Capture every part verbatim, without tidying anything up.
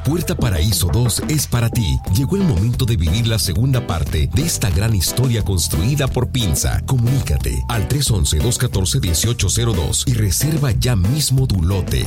Puerta Paraíso dos es para ti. Llegó el momento de vivir la segunda parte de esta gran historia construida por Pinza. Comunícate al tres once, dos catorce, dieciocho cero dos y reserva ya mismo tu lote.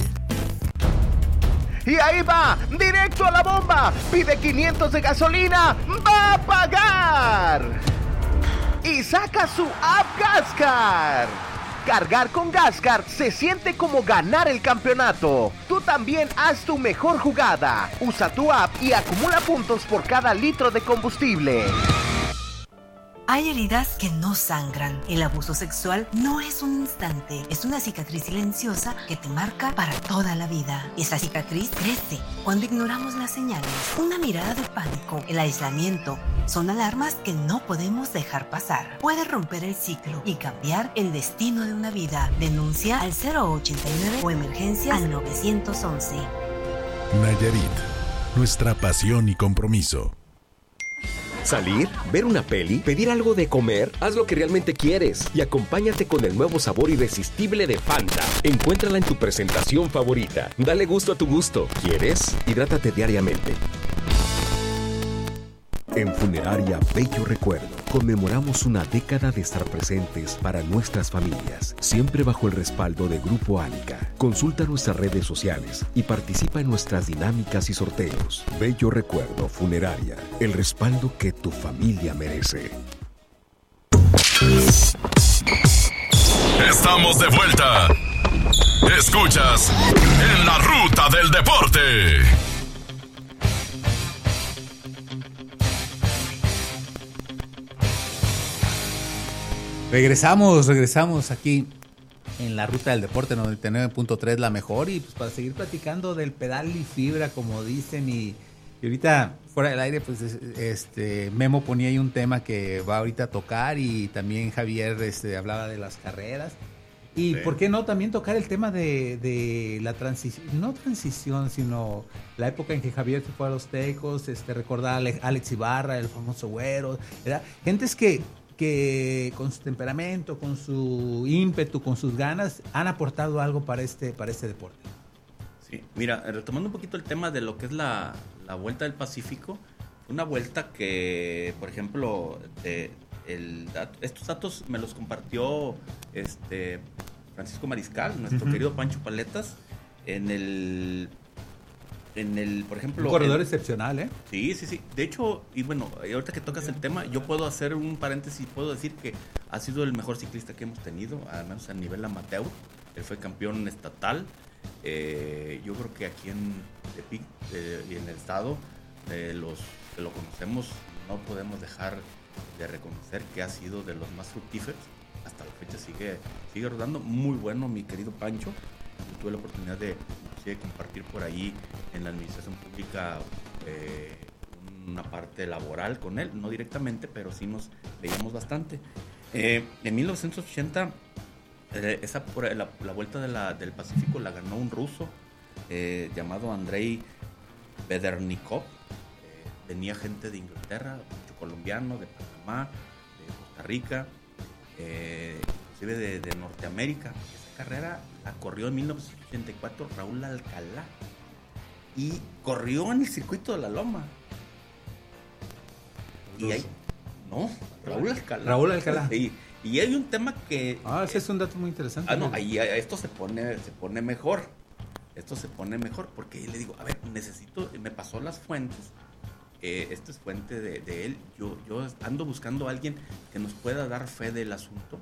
Y ahí va, directo a la bomba. Pide quinientos de gasolina, va a pagar. Y saca su app Gascar. Cargar con Gascar se siente como ganar el campeonato. Tú también haz tu mejor jugada. Usa tu app y acumula puntos por cada litro de combustible. Hay heridas que no sangran. El abuso sexual no es un instante, es una cicatriz silenciosa que te marca para toda la vida. Esa cicatriz crece cuando ignoramos las señales. Una mirada de pánico, el aislamiento, son alarmas que no podemos dejar pasar. Puede romper el ciclo y cambiar el destino de una vida. Denuncia al cero ochenta y nueve o emergencias al nueve once. Nayarit, nuestra pasión y compromiso. Salir, ver una peli, pedir algo de comer, haz lo que realmente quieres y acompáñate con el nuevo sabor irresistible de Fanta. Encuéntrala en tu presentación favorita. Dale gusto a tu gusto. ¿Quieres? Hidrátate diariamente. En Funeraria Bello Recuerdo conmemoramos una década de estar presentes para nuestras familias, siempre bajo el respaldo de Grupo Ánica. Consulta nuestras redes sociales y participa en nuestras dinámicas y sorteos. Bello Recuerdo Funeraria, el respaldo que tu familia merece. Estamos de vuelta. Escuchas En la Ruta del Deporte. Regresamos, regresamos aquí en la Ruta del Deporte noventa y nueve punto tres, la mejor, y pues para seguir platicando del pedal y fibra, como dicen, y, y ahorita fuera del aire, pues este Memo ponía ahí un tema que va ahorita a tocar, y también Javier este, hablaba de las carreras, y sí. ¿Por qué no también tocar el tema de, de la transición, no transición, sino la época en que Javier se fue a los Tecos, este, recordar a Alex Ibarra, el famoso Güero, ¿verdad? Gentes que que con su temperamento, con su ímpetu, con sus ganas, han aportado algo para este, para este deporte. Sí, mira, retomando un poquito el tema de lo que es la, la Vuelta del Pacífico, una vuelta que, por ejemplo, de, el, estos datos me los compartió este Francisco Mariscal, nuestro uh-huh. querido Pancho Paletas, en el... En el, por ejemplo... Un corredor el, excepcional, ¿eh? Sí, sí, sí. De hecho, y bueno, ahorita que tocas el tema, yo puedo hacer un paréntesis, puedo decir que ha sido el mejor ciclista que hemos tenido, al menos a nivel amateur. Él fue campeón estatal. Eh, yo creo que aquí en Tepic eh, y en el estado, eh, los que lo conocemos, no podemos dejar de reconocer que ha sido de los más fructíferos. Hasta la fecha sigue, sigue rodando. Muy bueno, mi querido Pancho. Yo tuve la oportunidad de, de compartir por ahí en la administración pública eh, una parte laboral con él, no directamente, pero sí nos veíamos bastante. Eh, en mil novecientos ochenta, eh, esa, la, la Vuelta de la, del Pacífico la ganó un ruso eh, llamado Andrei Bedernikov. Eh, venía gente de Inglaterra, mucho colombiano, de Panamá, de Costa Rica, eh, inclusive de, de Norteamérica. Carrera la corrió en mil novecientos ochenta y cuatro Raúl Alcalá y corrió en el circuito de la Loma. Y ahí, no, Raúl Alcalá. Raúl Alcalá. Y, y hay un tema que... Ah, ese es un dato muy interesante. Ah, no, ahí esto se pone, se pone mejor. Esto se pone mejor porque le digo, a ver, necesito, me pasó las fuentes. Eh, esta es fuente de, de él. Yo, yo ando buscando a alguien que nos pueda dar fe del asunto.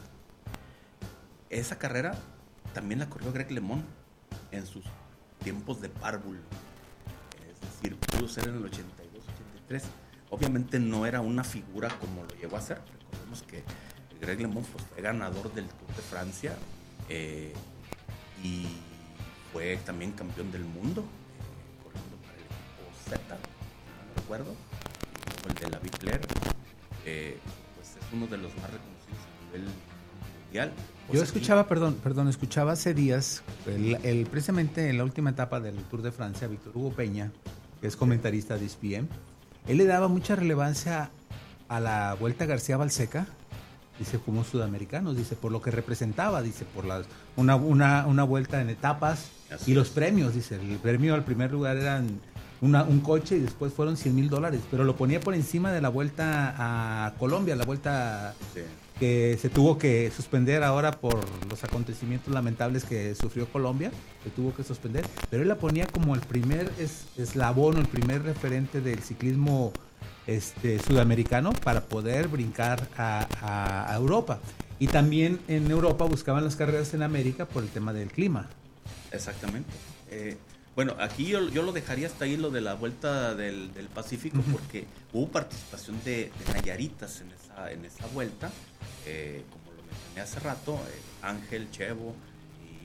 Esa carrera también la corrió Greg LeMond en sus tiempos de párvulo. Es decir, pudo ser en el ochenta y dos, ochenta y tres. Obviamente no era una figura como lo llegó a ser. Recordemos que Greg LeMond pues, fue ganador del Tour de Francia eh, y fue también campeón del mundo, eh, corriendo para el equipo Z, no recuerdo, y el de la Bicler, eh, pues es uno de los más reconocidos a nivel mundial. Yo escuchaba, perdón, perdón, escuchaba hace días, el, el, precisamente en la última etapa del Tour de Francia, Víctor Hugo Peña, que es comentarista de E S P N, él le daba mucha relevancia a la Vuelta García Balseca, dice, como sudamericanos, dice, por lo que representaba, dice, por las una, una, una vuelta en etapas. Así y los es. premios, dice, el premio al primer lugar eran una, un coche y después fueron cien mil dólares, pero lo ponía por encima de la vuelta a Colombia, la vuelta sí. que se tuvo que suspender ahora por los acontecimientos lamentables que sufrió Colombia, se tuvo que suspender, pero él la ponía como el primer es, eslabón, el primer referente del ciclismo este, sudamericano para poder brincar a, a, a Europa. Y también en Europa buscaban las carreras en América por el tema del clima. Exactamente. Eh, bueno, aquí yo, yo lo dejaría hasta ahí lo de la Vuelta del, del Pacífico, uh-huh. porque hubo participación de, de Nayaritas en esa, en esa vuelta, eh, como lo mencioné hace rato, eh, Ángel, Chevo,